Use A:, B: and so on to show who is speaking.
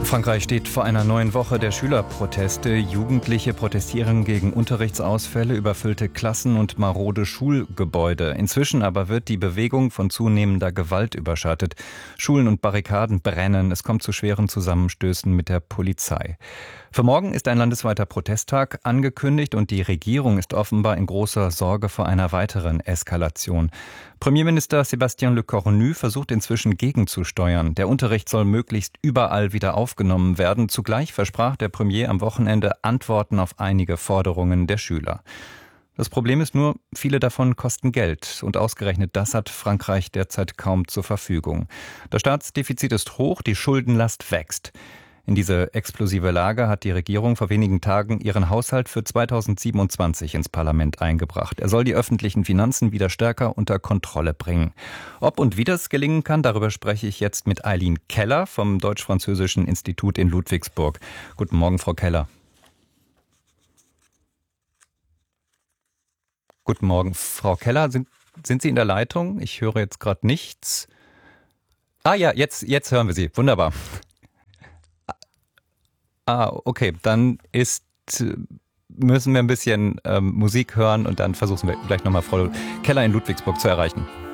A: Frankreich steht vor einer neuen Woche der Schülerproteste. Jugendliche protestieren gegen Unterrichtsausfälle, überfüllte Klassen und marode Schulgebäude. Inzwischen aber wird die Bewegung von zunehmender Gewalt überschattet. Schulen und Barrikaden brennen. Es kommt zu schweren Zusammenstößen mit der Polizei. Für morgen ist ein landesweiter Protesttag angekündigt und die Regierung ist offenbar in großer Sorge vor einer weiteren Eskalation. Premierminister Sébastien Lecornu versucht inzwischen gegenzusteuern. Der Unterricht soll möglichst überall wieder aufgenommen werden. Zugleich versprach der Premier am Wochenende Antworten auf einige Forderungen der Schüler. Das Problem ist nur, viele davon kosten Geld. Und ausgerechnet das hat Frankreich derzeit kaum zur Verfügung. Das Staatsdefizit ist hoch, die Schuldenlast wächst. In diese explosive Lage hat die Regierung vor wenigen Tagen ihren Haushalt für 2027 ins Parlament eingebracht. Er soll die öffentlichen Finanzen wieder stärker unter Kontrolle bringen. Ob und wie das gelingen kann, darüber spreche ich jetzt mit Eileen Keller vom Deutsch-Französischen Institut in Ludwigsburg. Guten Morgen, Frau Keller. Guten Morgen, Frau Keller. Sind Sie in der Leitung? Ich höre jetzt gerade nichts. Ah ja, jetzt hören wir Sie. Wunderbar. Okay, dann müssen wir ein bisschen Musik hören und dann versuchen wir gleich nochmal Frau Keller in Ludwigsburg zu erreichen.